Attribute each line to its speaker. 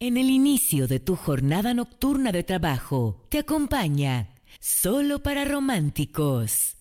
Speaker 1: En el inicio de tu jornada nocturna de trabajo, te acompaña Solo para Románticos.